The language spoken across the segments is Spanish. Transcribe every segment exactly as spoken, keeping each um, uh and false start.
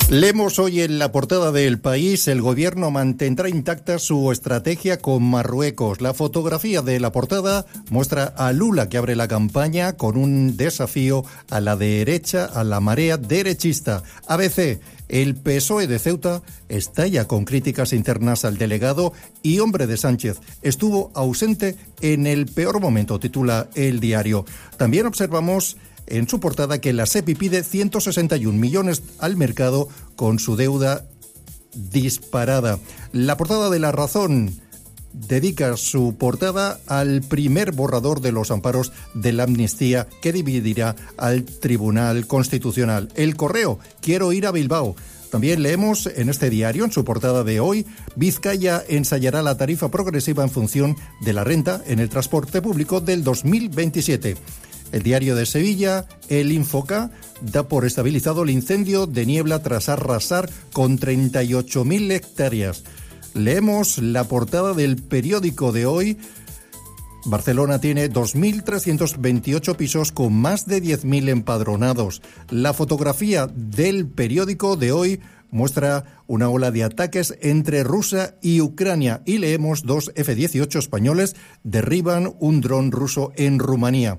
Leemos hoy en la portada del País: el gobierno mantendrá intacta su estrategia con Marruecos. La fotografía de la portada muestra a Lula, que abre la campaña con un desafío a la derecha, a la marea derechista. A B C: el P S O E de Ceuta estalla con críticas internas al delegado y hombre de Sánchez estuvo ausente en el peor momento, titula el diario. También observamos en su portada que la SEPI pide ciento sesenta y un millones al mercado con su deuda disparada. La portada de La Razón dedica su portada al primer borrador de los amparos de la amnistía que dividirá al Tribunal Constitucional. El Correo: quiero ir a Bilbao. También leemos en este diario, en su portada de hoy: Vizcaya ensayará la tarifa progresiva en función de la renta en el transporte público del dos mil veintisiete. El diario de Sevilla, el Infoca, da por estabilizado el incendio de Niebla tras arrasar con treinta y ocho mil hectáreas. Leemos la portada del periódico de hoy: Barcelona tiene dos mil trescientos veintiocho pisos con más de diez mil empadronados. La fotografía del periódico de hoy muestra una ola de ataques entre Rusia y Ucrania y leemos: dos F dieciocho españoles derriban un dron ruso en Rumanía.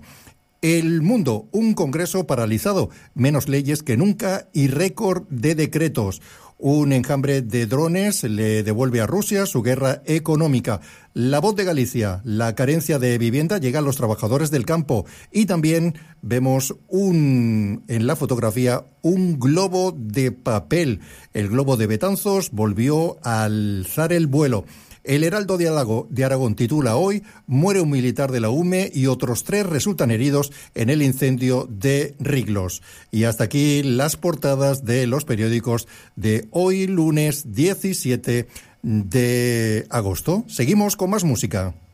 El Mundo: un congreso paralizado, menos leyes que nunca y récord de decretos. Un enjambre de drones le devuelve a Rusia su guerra económica. La Voz de Galicia: la carencia de vivienda llega a los trabajadores del campo. Y también vemos un en la fotografía un globo de papel. El globo de Betanzos volvió a alzar el vuelo. El Heraldo de, Alago, de Aragón titula hoy: muere un militar de la U M E y otros tres resultan heridos en el incendio de Riglos. Y hasta aquí las portadas de los periódicos de hoy, lunes diecisiete de agosto. Seguimos con más música.